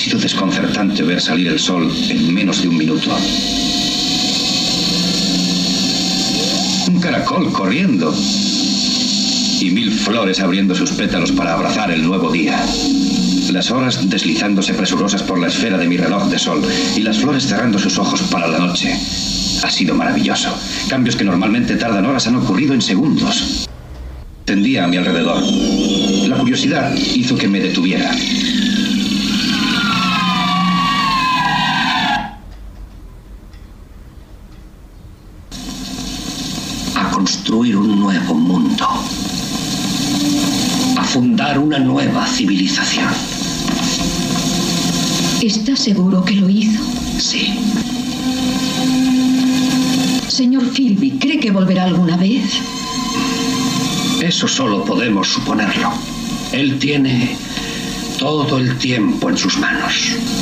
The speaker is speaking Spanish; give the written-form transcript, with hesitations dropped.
sido desconcertante ver salir el sol en menos de un minuto. Un caracol corriendo y 1000 flores abriendo sus pétalos para abrazar el nuevo día. Las horas deslizándose presurosas por la esfera de mi reloj de sol y las flores cerrando sus ojos para la noche. Ha sido maravilloso. Cambios que normalmente tardan horas han ocurrido en segundos. Tendía a mi alrededor. La curiosidad hizo que me detuviera. A construir un nuevo mundo. A fundar una nueva civilización. ¿Estás seguro que lo hizo? Sí. Señor Philby, ¿cree que volverá alguna vez? Eso solo podemos suponerlo. Él tiene todo el tiempo en sus manos.